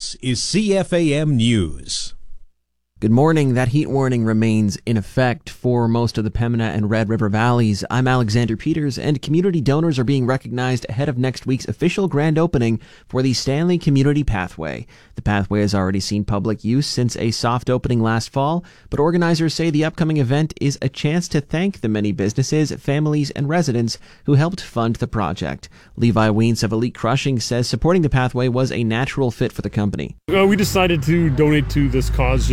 This is CFAM News. Good morning. That heat warning remains in effect for most of the Pembina and Red River Valleys. I'm Alexander Peters, and community donors are being recognized ahead of next week's official grand opening for the Stanley Community Pathway. The pathway has already seen public use since a soft opening last fall, but organizers say the upcoming event is a chance to thank the many businesses, families, and residents who helped fund the project. Levi Wiens of Elite Crushing says supporting the pathway was a natural fit for the company. We decided to donate to this cause.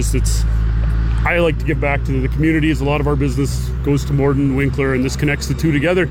I like to give back to the community, as a lot of our business goes to Morden, Winkler, and this connects the two together.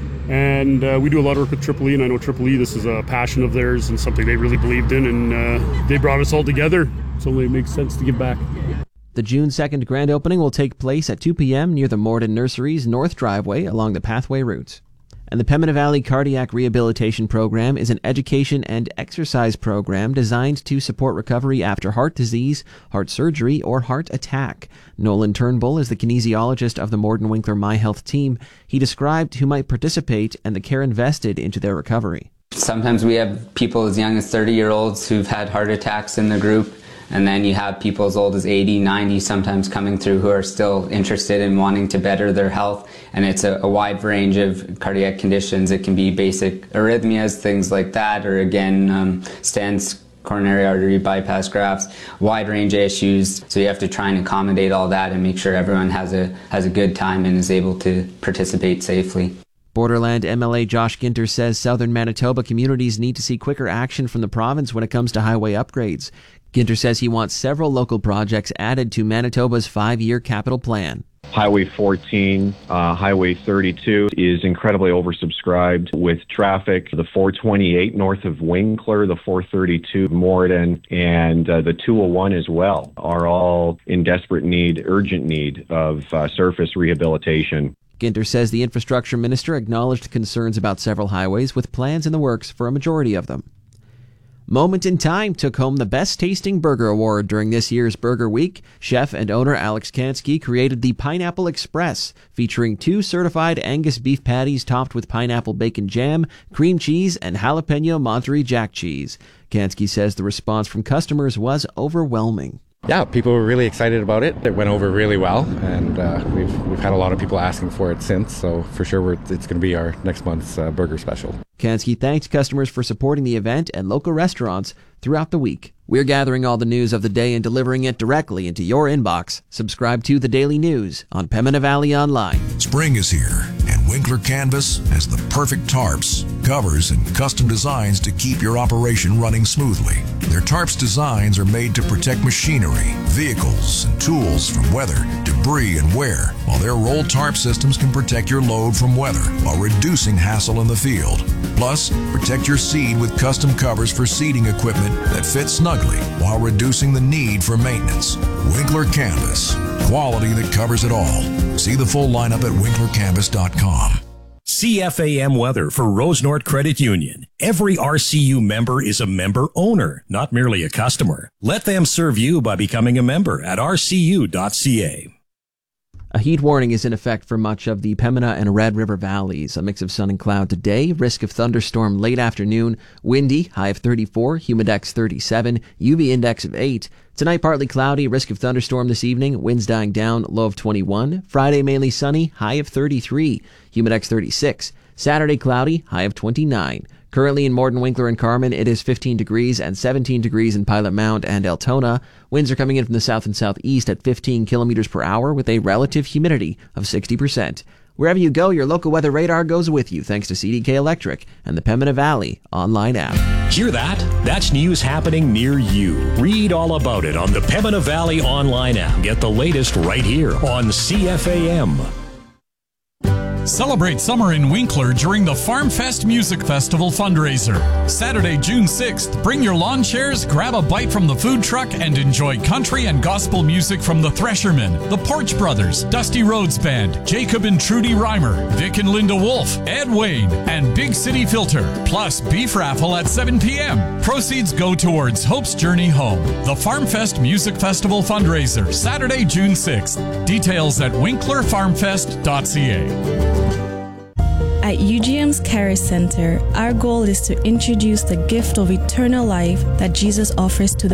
And we do a lot of work with Triple E, and I know Triple E, this is a passion of theirs and something they really believed in, and they brought us all together. So it makes sense to give back. The June 2nd grand opening will take place at 2 p.m. near the Morden Nurseries North Driveway along the pathway route. And the Pembina Valley Cardiac Rehabilitation Program is an education and exercise program designed to support recovery after heart disease, heart surgery, or heart attack. Nolan Turnbull is the kinesiologist of the Morden Winkler MyHealth team. He described who might participate and the care invested into their recovery. Sometimes we have people as young as 30-year-olds who've had heart attacks in the group. And then you have people as old as 80, 90 sometimes coming through who are still interested in wanting to better their health. And it's a wide range of cardiac conditions. It can be basic arrhythmias, things like that, or again, stents, coronary artery bypass grafts, wide range of issues. So you have to try and accommodate all that and make sure everyone has a good time and is able to participate safely. Borderland MLA Josh Ginter says southern Manitoba communities need to see quicker action from the province when it comes to highway upgrades. Ginter says he wants several local projects added to Manitoba's 5-year capital plan. Highway 14, Highway 32 is incredibly oversubscribed with traffic. The 428 north of Winkler, the 432 Morden, and the 201 as well are all in desperate need, urgent need of surface rehabilitation. Ginter says the infrastructure minister acknowledged concerns about several highways with plans in the works for a majority of them. Moment in Time took home the Best Tasting Burger Award during this year's Burger Week. Chef and owner Alex Kansky created the Pineapple Express, featuring 2 certified Angus beef patties topped with pineapple bacon jam, cream cheese, and jalapeno Monterey Jack cheese. Kansky says the response from customers was overwhelming. Yeah, people were really excited about it. It went over really well, and we've had a lot of people asking for it since, so for sure it's going to be our next month's burger special. Kansky thanked customers for supporting the event and local restaurants throughout the week. We're gathering all the news of the day and delivering it directly into your inbox. Subscribe to The Daily News on Pembina Valley Online. Spring is here, and Winkler Canvas has the perfect tarps, covers, and custom designs to keep your operation running smoothly. Their tarps designs are made to protect machinery, vehicles, and tools from weather, debris, and wear, while their rolled tarp systems can protect your load from weather while reducing hassle in the field. Plus, protect your seed with custom covers for seeding equipment that fit snugly while reducing the need for maintenance. Winkler Canvas, quality that covers it all. See the full lineup at winklercanvas.com. CFAM weather for Rosenort Credit Union. Every RCU member is a member owner, not merely a customer. Let them serve you by becoming a member at rcu.ca. A heat warning is in effect for much of the Pembina and Red River Valleys. A mix of sun and cloud today, risk of thunderstorm late afternoon, windy, high of 34, humidex 37, UV index of 8. Tonight partly cloudy, risk of thunderstorm this evening, winds dying down, low of 21. Friday mainly sunny, high of 33, humidex 36. Saturday cloudy, high of 29. Currently in Morden, Winkler, and Carman, it is 15 degrees and 17 degrees in Pilot Mount and Altona. Winds are coming in from the south and southeast at 15 kilometers per hour with a relative humidity of 60%. Wherever you go, your local weather radar goes with you thanks to CDK Electric and the Pembina Valley online app. Hear that? That's news happening near you. Read all about it on the Pembina Valley online app. Get the latest right here on CFAM. Celebrate summer in Winkler during the Farm Fest Music Festival fundraiser. Saturday, June 6th, bring your lawn chairs, grab a bite from the food truck, and enjoy country and gospel music from the Threshermen, the Porch Brothers, Dusty Rhodes Band, Jacob and Trudy Reimer, Vic and Linda Wolf, Ed Wayne, and Big City Filter. Plus, beef raffle at 7 p.m. Proceeds go towards Hope's Journey Home. The Farm Fest Music Festival fundraiser, Saturday, June 6th. Details at winklerfarmfest.ca. At UGM's Care Center, our goal is to introduce the gift of eternal life that Jesus offers to the